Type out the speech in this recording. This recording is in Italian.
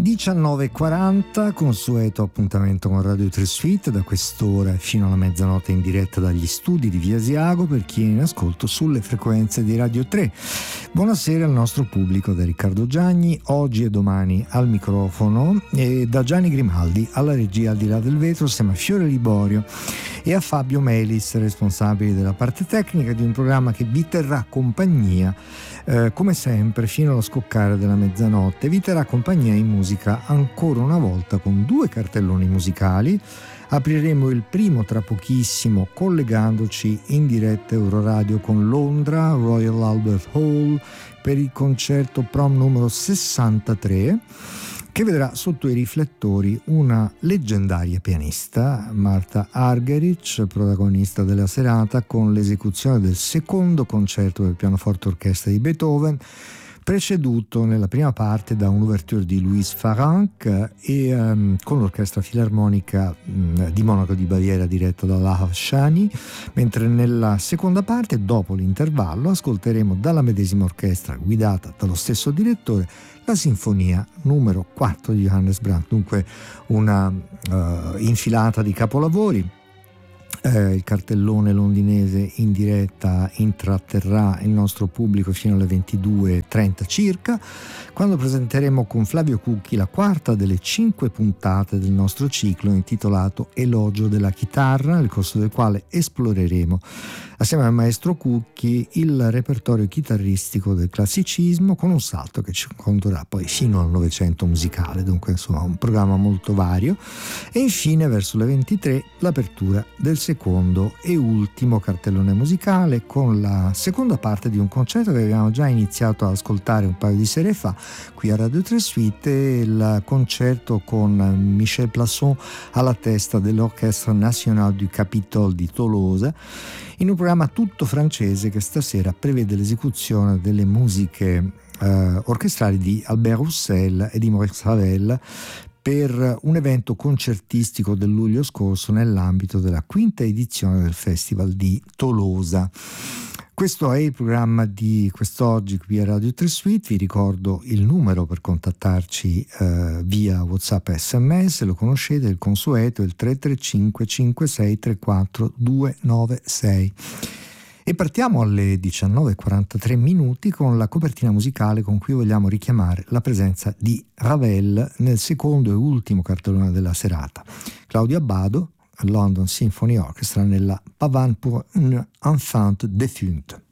19:40, consueto appuntamento con Radio 3 Suite, da quest'ora fino alla mezzanotte in diretta dagli studi di Via Asiago per chi è in ascolto sulle frequenze di Radio 3. Buonasera al nostro pubblico da Riccardo Gianni, oggi e domani al microfono, e da Gianni Grimaldi alla regia al di là del vetro, assieme a Fiore Liborio e a Fabio Melis, responsabili della parte tecnica di un programma che vi terrà compagnia come sempre fino allo scoccare della mezzanotte. Vi terrà compagnia in musica ancora una volta con due cartelloni musicali. Apriremo il primo tra pochissimo collegandoci in diretta Euroradio con Londra, Royal Albert Hall, per il concerto Prom numero 63, che vedrà sotto i riflettori una leggendaria pianista, Martha Argerich, protagonista della serata, con l'esecuzione del secondo concerto del pianoforte orchestra di Beethoven, preceduto nella prima parte da un'ouverture di Louis Farranc e con l'orchestra filarmonica di Monaco di Baviera diretta da Lahav Shani, mentre nella seconda parte, dopo l'intervallo, ascolteremo dalla medesima orchestra guidata dallo stesso direttore la sinfonia numero 4 di Johannes Brahms, dunque una infilata di capolavori. Il cartellone londinese in diretta intratterrà il nostro pubblico fino alle 22:30 circa, quando presenteremo con Flavio Cucchi la quarta delle 5 puntate del nostro ciclo intitolato Elogio della chitarra, nel corso del quale esploreremo assieme al maestro Cucchi il repertorio chitarristico del classicismo, con un salto che ci condurrà poi fino al Novecento musicale, dunque insomma un programma molto vario. E infine verso le 23 l'apertura del secondo e ultimo cartellone musicale, con la seconda parte di un concerto che abbiamo già iniziato ad ascoltare un paio di sere fa qui a Radio 3 Suite, il concerto con Michel Plasson alla testa dell'Orchestre National du Capitole di Toulouse, in un programma tutto francese che stasera prevede l'esecuzione delle musiche orchestrali di Albert Roussel e di Maurice Ravel per un evento concertistico del luglio scorso nell'ambito della quinta edizione del Festival di Tolosa. Questo è il programma di quest'oggi qui a Radio 3 Suite. Vi ricordo il numero per contattarci via WhatsApp e SMS, lo conoscete, il consueto, il 335 56 34 296. E partiamo alle 19:43 con la copertina musicale con cui vogliamo richiamare la presenza di Ravel nel secondo e ultimo cartellone della serata. Claudio Abbado, London Symphony Orchestra, nella Pavane pour une enfant défunte.